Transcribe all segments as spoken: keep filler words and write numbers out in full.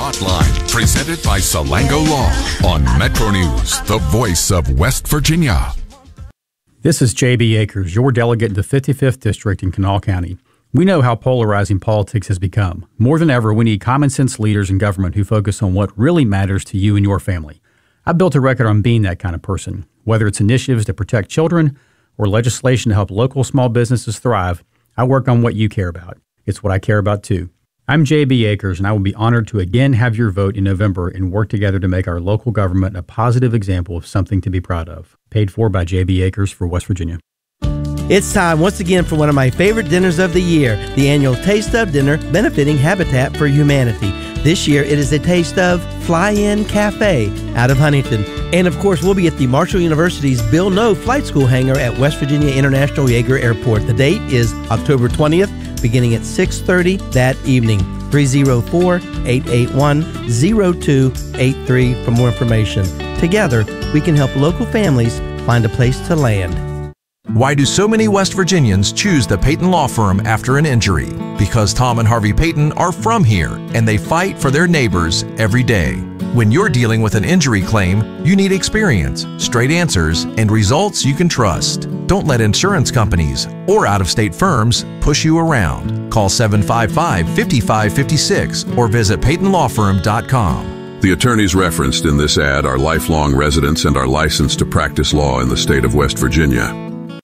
Hotline, presented by Salango Law on Metro News, the voice of West Virginia. This is J B Akers, your delegate in the fifty-fifth District in Kanawha County. We know how polarizing politics has become. More than ever, we need common sense leaders in government who focus on what really matters to you and your family. I built a record on being that kind of person. Whether it's initiatives to protect children or legislation to help local small businesses thrive, I work on what you care about. It's what I care about too. I'm J B Akers, and I will be honored to again have your vote in November and work together to make our local government a positive example of something to be proud of. Paid for by J B Akers for West Virginia. It's time once again for one of my favorite dinners of the year, the annual Taste of Dinner benefiting Habitat for Humanity. This year it is a Taste of Fly-In Cafe out of Huntington. And of course we'll be at the Marshall University's Bill Noe Flight School hangar at West Virginia International Yeager Airport. The date is October twentieth, beginning at six thirty that evening. three oh four, eight eight one, oh two eight three for more information. Together, we can help local families find a place to land. Why do so many West Virginians choose the Payton Law Firm after an injury? Because Tom and Harvey Payton are from here, and they fight for their neighbors every day. When you're dealing with an injury claim, you need experience, straight answers, and results you can trust. Don't let insurance companies or out-of-state firms push you around. Call seven five five, five five five six or visit payton law firm dot com. The attorneys referenced in this ad are lifelong residents and are licensed to practice law in the state of West Virginia.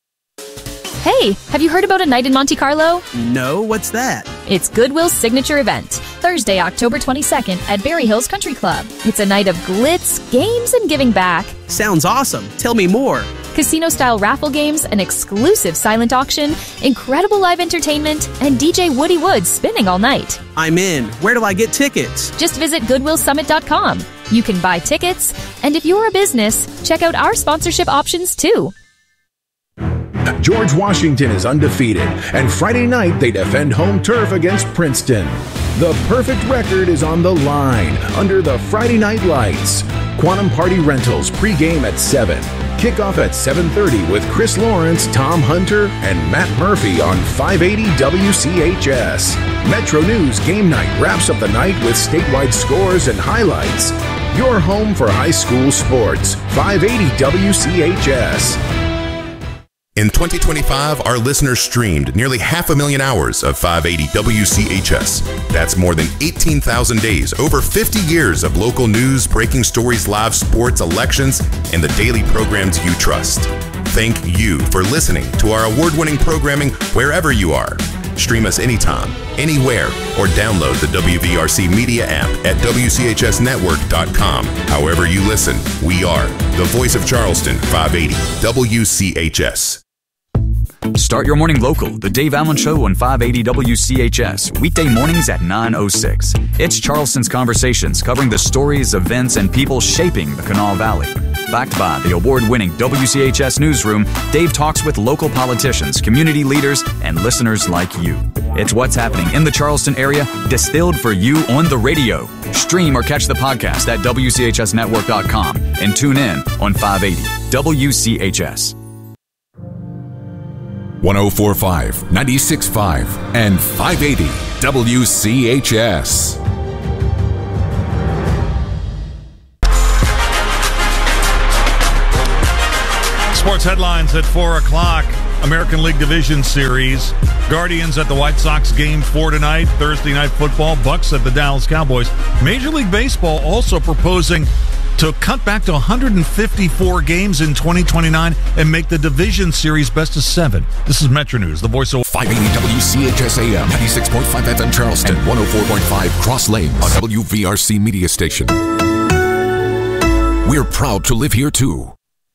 Hey, have you heard about a night in Monte Carlo? No, what's that? It's Goodwill's signature event, Thursday, October twenty-second at Berry Hills Country Club. It's a night of glitz, games, and giving back. Sounds awesome. Tell me more. Casino-style raffle games, an exclusive silent auction, incredible live entertainment, and D J Woody Woods spinning all night. I'm in. Where do I get tickets? Just visit goodwill summit dot com. You can buy tickets, and if you're a business, check out our sponsorship options too. George Washington is undefeated, and Friday night they defend home turf against Princeton. The perfect record is on the line under the Friday Night Lights. Quantum Party Rentals pregame at seven. Kickoff at seven thirty with Chris Lawrence, Tom Hunter, and Matt Murphy on five eighty W C H S. Metro News Game Night wraps up the night with statewide scores and highlights. Your home for high school sports, five eighty W C H S. In twenty twenty-five, our listeners streamed nearly half a million hours of five eighty W C H S. That's more than eighteen thousand days, over fifty years of local news, breaking stories, live sports, elections, and the daily programs you trust. Thank you for listening to our award-winning programming wherever you are. Stream us anytime, anywhere, or download the W V R C Media app at W C H S network dot com. However you listen, we are the voice of Charleston, five eighty W C H S. Start your morning local, the Dave Allen Show on five eighty W C H S, weekday mornings at nine oh six. It's Charleston's Conversations, covering the stories, events, and people shaping the Kanawha Valley. Backed by the award-winning W C H S Newsroom, Dave talks with local politicians, community leaders, and listeners like you. It's what's happening in the Charleston area, distilled for you on the radio. Stream or catch the podcast at W C H S network dot com and tune in on five eighty W C H S. one oh four point five, ninety-six point five, and five eighty W C H S. Sports headlines at four o'clock. American League Division Series. Guardians at the White Sox game four tonight. Thursday night football. Bucks at the Dallas Cowboys. Major League Baseball also proposing to cut back to one hundred fifty-four games in twenty twenty-nine and make the division series best of seven. This is Metro News, the voice of five eighty W C H S A M, ninety-six point five F M Charleston, and one oh four point five Cross Lanes, a W V R C media station. We're proud to live here too.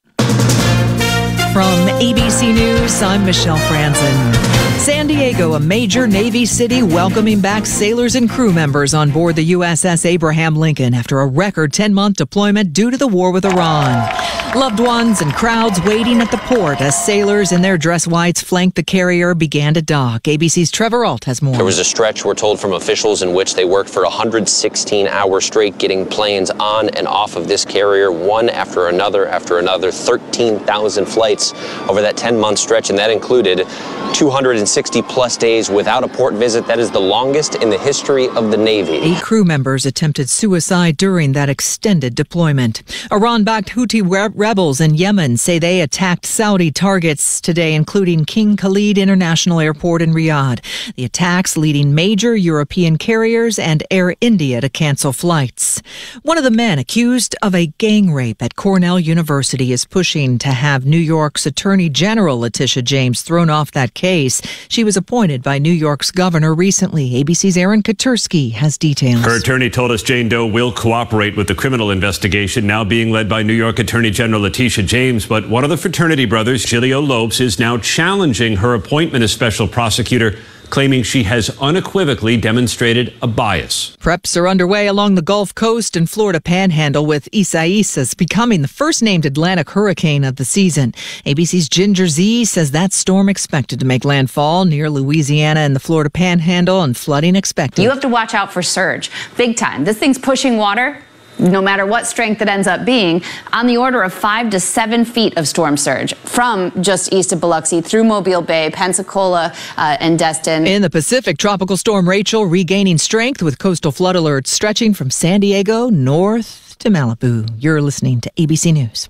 From A B C News, I'm Michelle Franzen. San Diego, a major Navy city, welcoming back sailors and crew members on board the U S S Abraham Lincoln after a record ten-month deployment due to the war with Iran. Loved ones and crowds waiting at the port as sailors in their dress whites flanked the carrier began to dock. A B C's Trevor Ault has more. There was a stretch, we're told from officials, in which they worked for one hundred sixteen hours straight, getting planes on and off of this carrier, one after another after another, thirteen thousand flights visits over that ten-month stretch, and that included two hundred sixty plus days without a port visit. That is the longest in the history of the Navy. Eight crew members attempted suicide during that extended deployment. Iran-backed Houthi re- rebels in Yemen say they attacked Saudi targets today, including King Khalid International Airport in Riyadh. The attacks leading major European carriers and Air India to cancel flights. One of the men accused of a gang rape at Cornell University is pushing to have New York's Attorney General Letitia James thrown off that case. She was appointed by New York's governor recently. A B C's Aaron Katursky has details. Her attorney told us Jane Doe will cooperate with the criminal investigation now being led by New York Attorney General Letitia James. But one of the fraternity brothers, Giulio Lopes, is now challenging her appointment as special prosecutor, claiming she has unequivocally demonstrated a bias. Preps are underway along the Gulf Coast and Florida Panhandle, with Isaias becoming the first named Atlantic hurricane of the season. A B C's Ginger Z says that storm expected to make landfall near Louisiana and the Florida Panhandle, and flooding expected. You have to watch out for surge, big time. This thing's pushing water, no matter what strength it ends up being, on the order of five to seven feet of storm surge from just east of Biloxi through Mobile Bay, Pensacola, uh, and Destin. In the Pacific, Tropical Storm Rachel regaining strength with coastal flood alerts stretching from San Diego north to Malibu. You're listening to A B C News.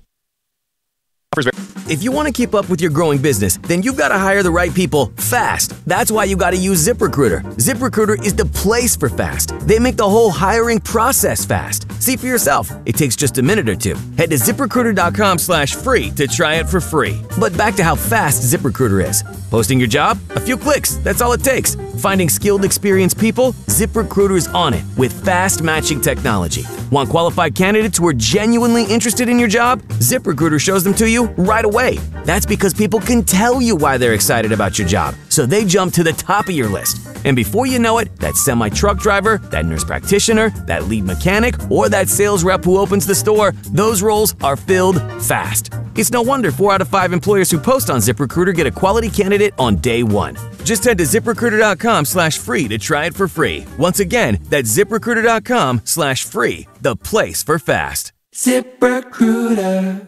If you want to keep up with your growing business, then you've got to hire the right people fast. That's why you got to use ZipRecruiter. ZipRecruiter is the place for fast. They make the whole hiring process fast. See for yourself. It takes just a minute or two. Head to ZipRecruiter.com slash free to try it for free. But back to how fast ZipRecruiter is. Posting your job? A few clicks. That's all it takes. Finding skilled, experienced people? ZipRecruiter's on it with fast matching technology. Want qualified candidates who are genuinely interested in your job? ZipRecruiter shows them to you right away. That's because people can tell you why they're excited about your job, so they jump to the top of your list. And before you know it, that semi-truck driver, that nurse practitioner, that lead mechanic, or that sales rep who opens the store, those roles are filled fast. It's no wonder four out of five employers who post on ZipRecruiter get a quality candidate on day one. Just head to ZipRecruiter.com slash free to try it for free. Once again, that's ZipRecruiter.com slash free, the place for fast. ZipRecruiter.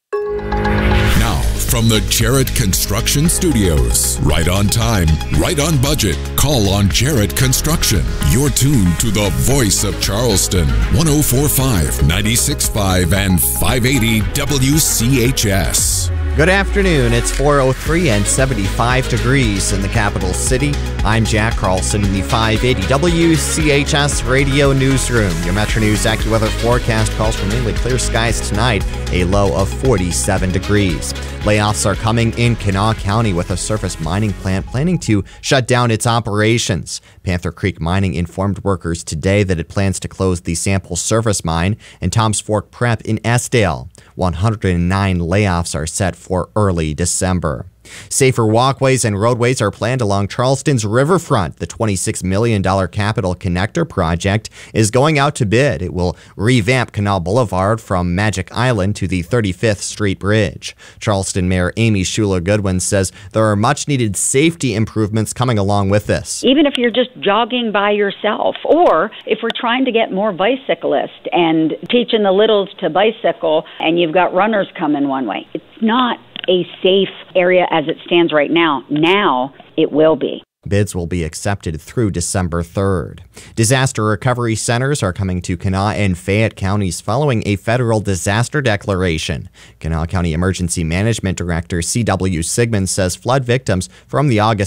Now, from the Jarrett Construction Studios. Right on time, right on budget. Call on Jarrett Construction. You're tuned to the voice of Charleston. one oh four point five, ninety-six point five, and five eighty W C H S. Good afternoon. It's four oh three and seventy-five degrees in the capital city. I'm Jack Carlson in the five eighty W C H S radio newsroom. Your Metro News AccuWeather forecast calls for mainly clear skies tonight, a low of forty-seven degrees. Layoffs are coming in Kanawha County, with a surface mining plant planning to shut down its operations. Panther Creek Mining informed workers today that it plans to close the Sample Surface Mine and Tom's Fork Prep in Estill. one hundred nine layoffs are set for early December. Safer walkways and roadways are planned along Charleston's riverfront. The twenty-six million dollars Capital Connector project is going out to bid. It will revamp Canal Boulevard from Magic Island to the thirty-fifth Street Bridge. Charleston Mayor Amy Schuler Goodwin says there are much-needed safety improvements coming along with this. Even if you're just jogging by yourself, or if we're trying to get more bicyclists and teaching the littles to bicycle, and you've got runners coming one way, it's not a safe area as it stands right now. Now it will be. Bids will be accepted through December third. Disaster recovery centers are coming to Kanawha and Fayette counties following a federal disaster declaration. Kanawha County Emergency Management Director C W Sigmund says flood victims from the August